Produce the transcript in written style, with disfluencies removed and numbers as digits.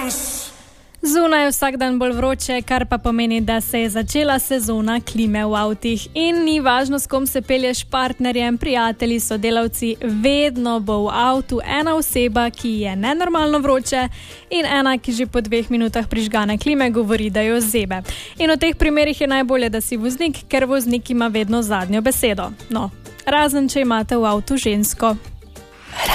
Zunaj je vsak dan bolj vroče, kar pa pomeni, da se je začela sezona klime v avtih. In ni važno, s kom se pelješ, partnerjem, prijatelji, sodelavci, vedno bo v avtu ena oseba, ki je nenormalno vroče, in ena, ki že po 2 minutah prižgane klime govori, da jo zebe. In v teh primerih je najbolje, da si voznik, ker voznik ima vedno zadnjo besedo. No, razen če imate v avtu žensko.